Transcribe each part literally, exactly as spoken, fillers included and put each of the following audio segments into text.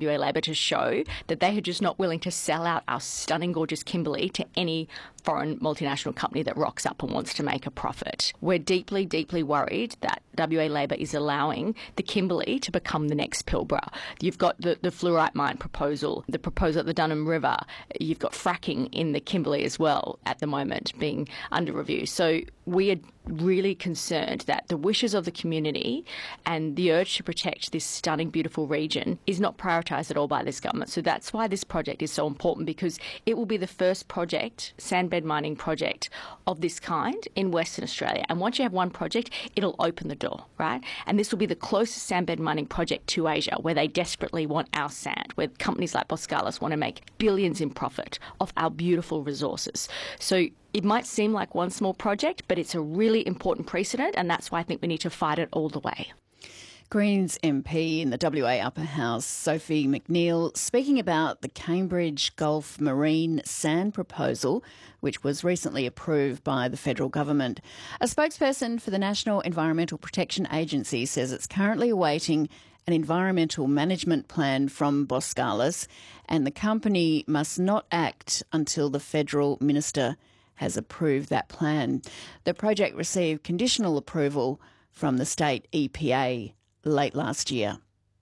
W A Labor to show that they are just not willing to sell out our stunning, gorgeous Kimberley to any foreign multinational company that rocks up and wants to make a profit. We're deeply, deeply worried that W A Labor is allowing the Kimberley to become the next Pilbara. You've got the, the fluorite mine proposal, the proposal at the Dunham River. You've got fracking in the Kimberley as well at the moment being under review. So we are really concerned that the wishes of the community and the urge to protect this stunning, beautiful region is not prioritised at all by this government. So that's why this project is so important, because it will be the first project, sandbed mining project of this kind in Western Australia. And once you have one project, it'll open the door, right? And this will be the closest sandbed mining project to Asia, where they desperately want our sand, where companies like Boskalis want to make billions in profit off our beautiful resources. So it might seem like one small project, but it's a really important precedent, and that's why I think we need to fight it all the way. Greens M P in the W A Upper House, Sophie McNeil, speaking about the Cambridge Gulf Marine Sand proposal, which was recently approved by the federal government. A spokesperson for the National Environmental Protection Agency says it's currently awaiting an environmental management plan from Boskalis, and the company must not act until the federal minister has approved that plan. The project received conditional approval from the state E P A late last year.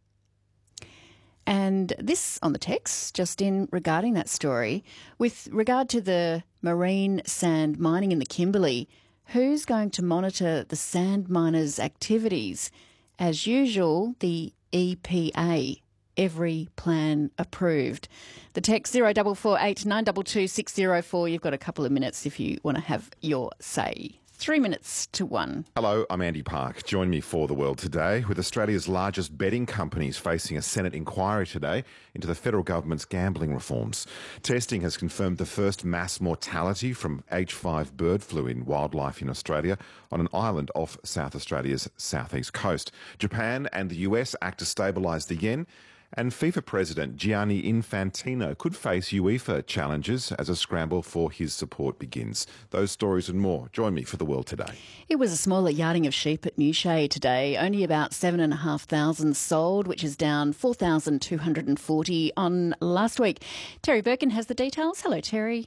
And this on the text, just in regarding that story, with regard to the marine sand mining in the Kimberley, who's going to monitor the sand miners' activities? As usual, the E P A. Every plan approved. The text zero four four eight nine two two six zero four. You've got a couple of minutes if you want to have your say. Three minutes to one. Hello, I'm Andy Park. Join me for The World Today. With Australia's largest betting companies facing a Senate inquiry today into the federal government's gambling reforms. Testing has confirmed the first mass mortality from H five bird flu in wildlife in Australia on an island off South Australia's southeast coast. Japan and the U S act to stabilise the yen. And FIFA President Gianni Infantino could face UEFA challenges as a scramble for his support begins. Those stories and more. Join me for The World Today. It was a smaller yarding of sheep at Newshay today. Only about seven thousand five hundred sold, which is down four thousand two hundred forty on last week. Terry Birkin has the details. Hello, Terry.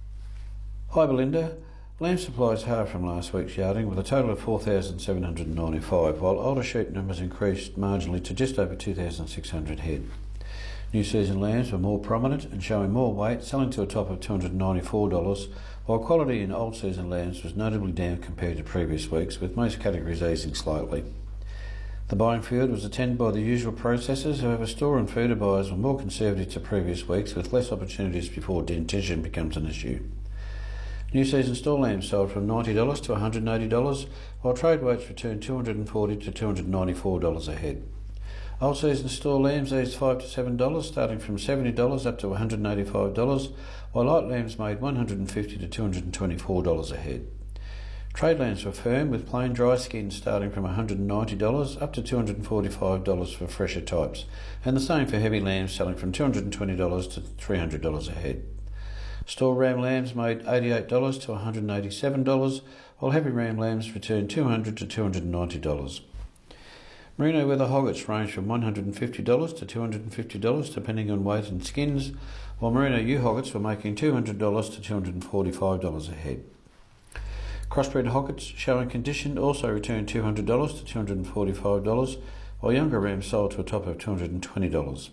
Hi, Belinda. Lamb supplies halved from last week's yarding with a total of four thousand seven hundred ninety-five, while older sheep numbers increased marginally to just over two thousand six hundred head. New season lambs were more prominent and showing more weight, selling to a top of two hundred ninety-four dollars, while quality in old season lambs was notably down compared to previous weeks, with most categories easing slightly. The buying field was attended by the usual processors, however store and feeder buyers were more conservative to previous weeks, with less opportunities before dentition becomes an issue. New season store lambs sold from ninety dollars to one hundred eighty dollars, while trade weights returned two hundred forty dollars to two hundred ninety-four dollars a head. Old season store lambs eased five dollars to seven dollars, starting from seventy dollars up to one hundred eighty-five dollars, while light lambs made one hundred fifty dollars to two hundred twenty-four dollars a head. Trade lambs were firm, with plain dry skins starting from one hundred ninety dollars up to two hundred forty-five dollars for fresher types, and the same for heavy lambs selling from two hundred twenty dollars to three hundred dollars a head. Store ram lambs made eighty-eight dollars to one hundred eighty-seven dollars, while heavy ram lambs returned two hundred dollars to two hundred ninety dollars. Merino weather hoggets range from one hundred fifty dollars to two hundred fifty dollars depending on weight and skins, while merino ewe hoggets were making two hundred dollars to two hundred forty-five dollars a head. Crossbred hoggets showing condition also returned two hundred dollars to two hundred forty-five dollars, while younger rams sold to a top of two hundred twenty dollars.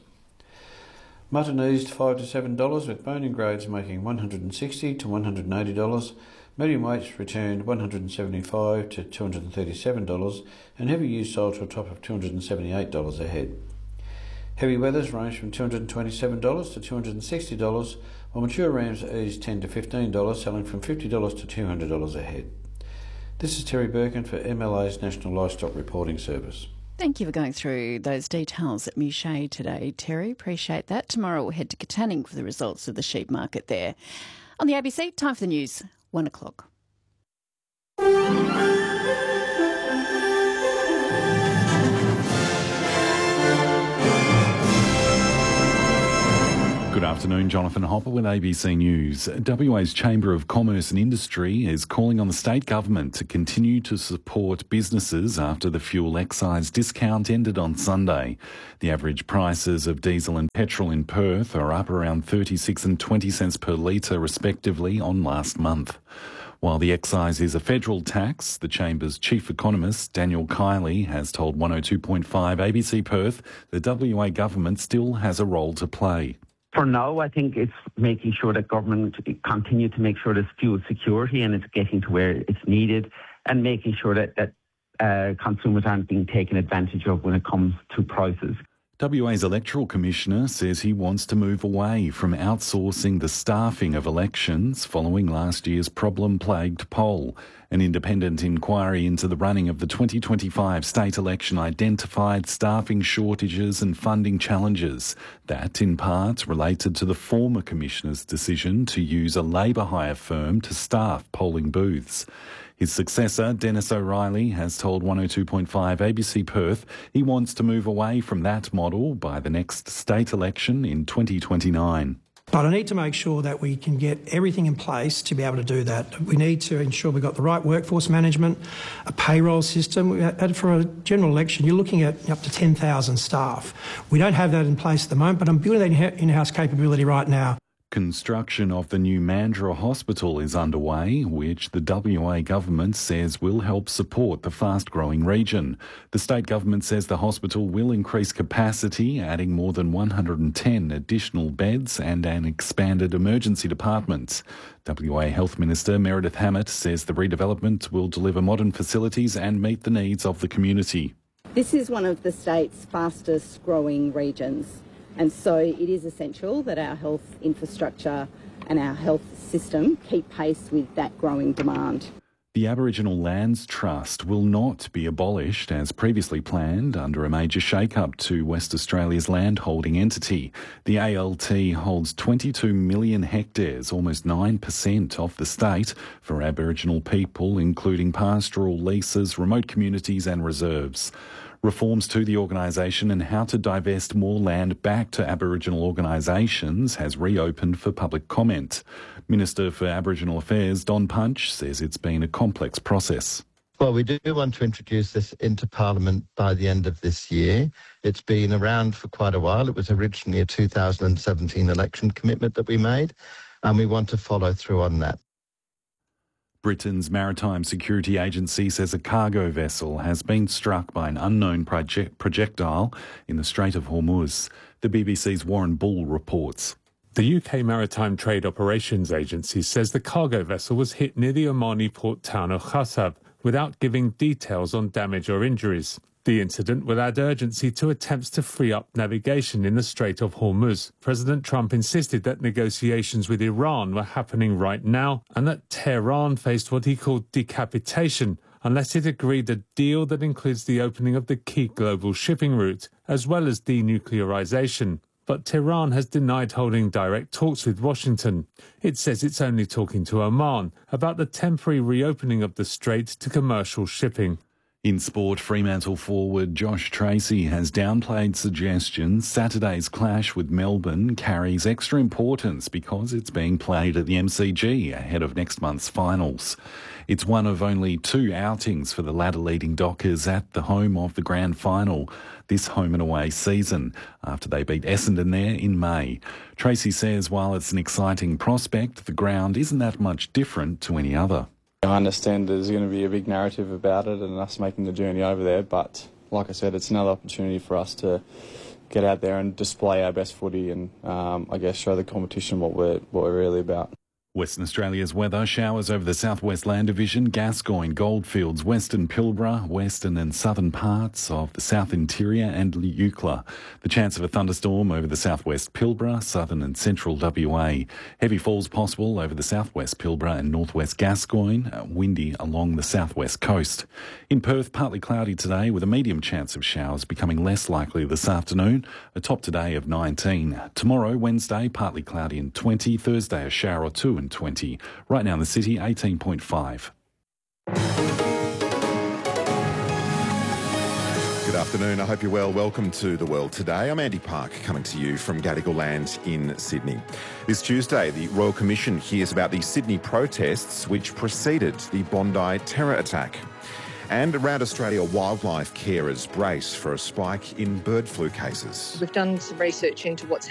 Mutton eased five dollars to seven dollars, with bone-in grades making one hundred sixty dollars to one hundred eighty dollars. Medium weights returned one hundred seventy-five dollars to two hundred thirty-seven dollars, and heavy ewes sold to a top of two hundred seventy-eight dollars a head. Heavy weathers ranged from two hundred twenty-seven dollars to two hundred sixty dollars, while mature rams eased ten dollars to fifteen dollars, selling from fifty dollars to two hundred dollars a head. This is Terry Birkin for M L A's National Livestock Reporting Service. Thank you for going through those details at Mouchet today, Terry. Appreciate that. Tomorrow we'll head to Katanning for the results of the sheep market there. On the A B C, time for the news, one o'clock. Good Good afternoon, Jonathan Hopper with A B C News. W A's Chamber of Commerce and Industry is calling on the state government to continue to support businesses after the fuel excise discount ended on Sunday. The average prices of diesel and petrol in Perth are up around thirty-six and twenty cents per litre respectively on last month. While the excise is a federal tax, the Chamber's chief economist, Daniel Kiley, has told one oh two point five A B C Perth the W A government still has a role to play. For now, I think it's making sure that government continue to make sure there's fuel security and it's getting to where it's needed, and making sure that, that uh, consumers aren't being taken advantage of when it comes to prices. W A's Electoral Commissioner says he wants to move away from outsourcing the staffing of elections following last year's problem-plagued poll. An independent inquiry into the running of the twenty twenty-five state election identified staffing shortages and funding challenges. That, in part, related to the former Commissioner's decision to use a labour hire firm to staff polling booths. His successor, Dennis O'Reilly, has told one oh two point five A B C Perth he wants to move away from that model by the next state election in twenty twenty-nine. But I need to make sure that we can get everything in place to be able to do that. We need to ensure we've got the right workforce management, a payroll system. And for a general election, you're looking at up to ten thousand staff. We don't have that in place at the moment, but I'm building that in-house capability right now. Construction of the new Mandurah Hospital is underway, which the W A government says will help support the fast-growing region. The state government says the hospital will increase capacity, adding more than one hundred ten additional beds and an expanded emergency department. W A Health Minister Meredith Hammett says the redevelopment will deliver modern facilities and meet the needs of the community. This is one of the state's fastest-growing regions. And so it is essential that our health infrastructure and our health system keep pace with that growing demand. The Aboriginal Lands Trust will not be abolished as previously planned under a major shake-up to West Australia's landholding entity. The A L T holds twenty-two million hectares, almost nine percent of the state, for Aboriginal people, including pastoral leases, remote communities and reserves. Reforms to the organisation and how to divest more land back to Aboriginal organisations has reopened for public comment. Minister for Aboriginal Affairs Don Punch says it's been a complex process. Well, we do want to introduce this into Parliament by the end of this year. It's been around for quite a while. It was originally a two thousand seventeen election commitment that we made, and we want to follow through on that. Britain's Maritime Security Agency says a cargo vessel has been struck by an unknown project projectile in the Strait of Hormuz. The B B C's Warren Bull reports. The U K Maritime Trade Operations Agency says the cargo vessel was hit near the Omani port town of Khassab without giving details on damage or injuries. The incident will add urgency to attempts to free up navigation in the Strait of Hormuz. President Trump insisted that negotiations with Iran were happening right now and that Tehran faced what he called decapitation unless it agreed a deal that includes the opening of the key global shipping route as well as denuclearization. But Tehran has denied holding direct talks with Washington. It says it's only talking to Oman about the temporary reopening of the strait to commercial shipping. In sport, Fremantle forward Josh Tracy has downplayed suggestions Saturday's clash with Melbourne carries extra importance because it's being played at the M C G ahead of next month's finals. It's one of only two outings for the ladder-leading Dockers at the home of the grand final this home and away season after they beat Essendon there in May. Tracy says while it's an exciting prospect, the ground isn't that much different to any other. I understand there's going to be a big narrative about it and us making the journey over there, but like I said, it's another opportunity for us to get out there and display our best footy and um, I guess show the competition what we're, what we're really about. Western Australia's weather: showers over the southwest land division, Gascoyne, Goldfields, Western Pilbara, western and southern parts of the south interior and Eucla. The chance of a thunderstorm over the southwest Pilbara, southern and central W A. Heavy falls possible over the southwest Pilbara and northwest Gascoyne, windy along the southwest coast. In Perth, partly cloudy today with a medium chance of showers becoming less likely this afternoon, a top today of nineteen. Tomorrow, Wednesday, partly cloudy and twenty. Thursday, a shower or two and twenty. Right now in the city, eighteen point five. Good Good afternoon. I hope you're well. Welcome to The World Today. I'm Andy Park, coming to you from Gadigal Land in Sydney. This Tuesday, the Royal Commission hears about the Sydney protests which preceded the Bondi terror attack. And around Australia, wildlife carers brace for a spike in bird flu cases. We've done some research into what's